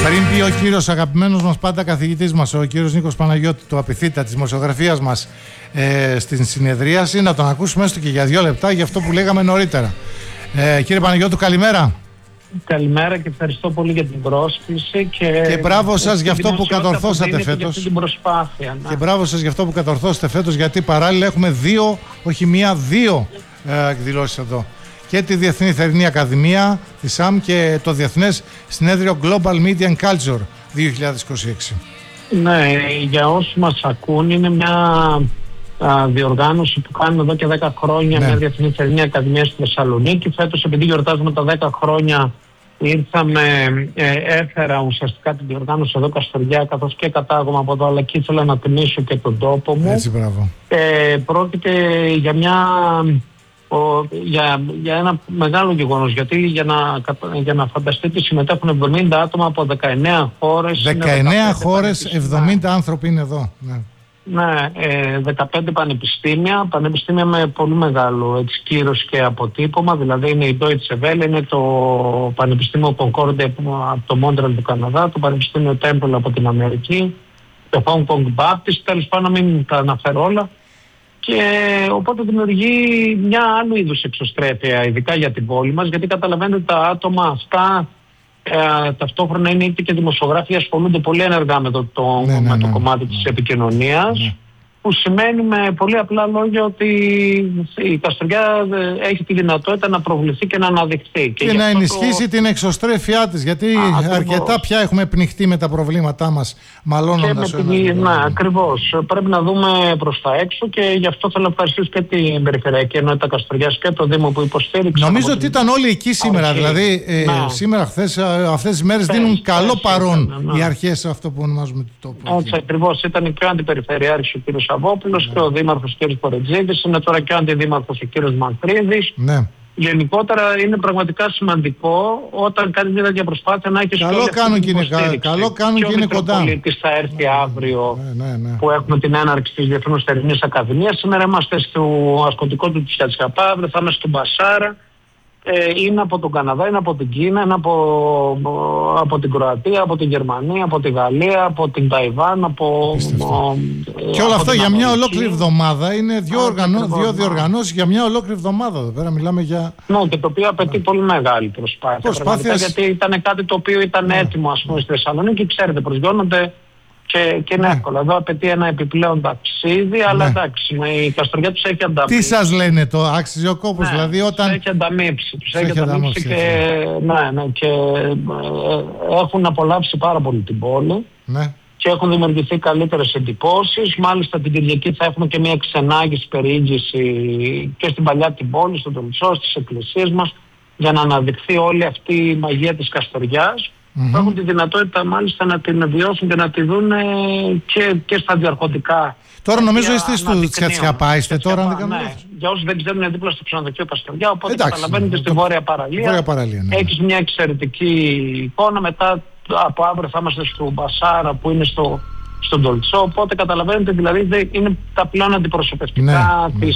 Πριν πει ο κύριος αγαπημένος μας πάντα καθηγητής μας, ο κύριος Νίκος Παναγιώτη, το απειθήτα της δημοσιογραφίας μας στην συνεδρίαση, να τον ακούσουμε έστω και για 2 λεπτά για αυτό που λέγαμε νωρίτερα. Κύριε Παναγιώτου, καλημέρα. Καλημέρα και ευχαριστώ πολύ για την πρόσκληση και μπράβο σας για αυτό που κατορθώσατε φέτος. Την προσπάθεια, και μπράβο σας για αυτό που κατορθώσατε φέτος, γιατί παράλληλα έχουμε 2, όχι 1, 2 εκδηλώσεις εδώ. Και τη Διεθνή Θερινή Ακαδημία, τη ΣΑΜ, και το Διεθνές Συνέδριο Global Media and Culture 2026. Ναι, για όσους μας ακούν, είναι μια διοργάνωση που κάνουμε εδώ και 10 χρόνια, μια Διεθνή Θερινή Ακαδημία στη Θεσσαλονίκη. Φέτος, επειδή γιορτάζουμε τα 10 χρόνια, έφερα ουσιαστικά την διοργάνωση εδώ Καστοριά, καθώς και κατάγομαι από εδώ, αλλά και ήθελα να τιμήσω και τον τόπο μου. Έτσι, μπράβο. Πρόκειται για για ένα μεγάλο γεγονός, γιατί για να φανταστείτε, συμμετέχουν 70 άτομα από 19 χώρες. 19 χώρες, 70 άνθρωποι είναι εδώ. Ναι, 15 πανεπιστήμια με πολύ μεγάλο κύρος και αποτύπωμα. Δηλαδή είναι η Deutsche Welle, είναι το Πανεπιστήμιο Concordia από το Μόντρελ του Καναδά, το Πανεπιστήμιο Temple από την Αμερική, το Hong Kong Baptist, τέλος πάντων, να μην τα αναφέρω όλα. Και οπότε δημιουργεί μια άλλου είδους εξωστρέφεια, ειδικά για την πόλη μας, γιατί καταλαβαίνετε τα άτομα αυτά ταυτόχρονα είναι είτε και δημοσιογράφοι, ασχολούνται πολύ ενεργά με το κομμάτι της επικοινωνίας, που σημαίνει με πολύ απλά λόγια ότι η Καστοριά έχει τη δυνατότητα να προβληθεί και να αναδειχθεί. Και να ενισχύσει την εξωστρέφειά της, γιατί αρκετά πια έχουμε πνιχτεί με τα προβλήματά μας, μαλώνοντας. Ακριβώς. Πρέπει να δούμε προς τα έξω, και γι' αυτό θέλω να ευχαριστήσω και την Περιφερειακή Ενότητα Καστοριάς και το Δήμο που υποστήριξε. Νομίζω ότι ήταν όλοι εκεί σήμερα. Δηλαδή, σήμερα, χθες, αυτές τις μέρες δίνουν καλό παρόν οι αρχές σε αυτό που ονομάζουμε το τόπο. Έτσι ακριβώς. Ήταν και ο Αντιπεριφερειάρχης ο κ. Σαββόπουλος και ο Δήμαρχος κ. Κορετζίδης, είναι τώρα και ο Αντιδήμαρχος ο κ. Μανφρίδης. Ναι. Γενικότερα είναι πραγματικά σημαντικό όταν κάνει μια τέτοια προσπάθεια να έχει Καλό κάνουν και είναι κοντά. Ο Μητροπολίτης θα έρθει αύριο, που έχουμε την έναρξη της Διεθνούς Θερινής Ακαδημίας. Σήμερα είμαστε στο ασκοτικό του Τσιατσιαπά, αύριο θα είμαστε στον Μπασάρα. Είναι από τον Καναδά, είναι από την Κίνα, είναι από την Κροατία, από την Γερμανία, από τη Γαλλία, από την Ταϊβάν, και όλο αυτό για μια ολόκληρη εβδομάδα. Είναι 2 διοργανώσεις για μια ολόκληρη εβδομάδα εδώ πέρα. Μιλάμε για. Ναι, και το οποίο απαιτεί πολύ μεγάλη προσπάθεια. Γιατί ήταν κάτι το οποίο ήταν έτοιμο, ας πούμε, στη Θεσσαλονίκη. Ξέρετε, προσγειώνονται και είναι εύκολο. Εδώ απαιτεί ένα επιπλέον ταξίδι, αλλά εντάξει, η Καστοριά τους έχει ανταμείψει. Τι σας λένε, το άξιζε ο κόπος, δηλαδή όταν. Τους έχει ανταμείψει. Και έχουν απολαύσει πάρα πολύ την πόλη. Ναι. Και έχουν δημιουργηθεί καλύτερες εντυπώσεις. Μάλιστα την Κυριακή θα έχουμε και μια ξενάγηση περιήγηση και στην παλιά την πόλη, στον Τολτσό, στις εκκλησίες μας, για να αναδειχθεί όλη αυτή η μαγεία της Καστοριάς. Που έχουν τη δυνατότητα μάλιστα να την βιώσουν και να τη δουν και στα διαρχωτικά. Τώρα νομίζω είστε στο Τσιατσιαπά, είστε τώρα, αν δεν κάνω λάθος. Για όσους δεν ξέρουν, είναι δίπλα στο ξενοδοχείο Καστοριά, οπότε καταλαβαίνετε στη Βόρεια Παραλία. Έχεις μια εξαιρετική εικόνα. Μετά από αύριο θα είμαστε στο Μπασάρα, που είναι στον Τολτσό, οπότε καταλαβαίνετε, δηλαδή είναι τα πλέον αντιπροσωπευτικά της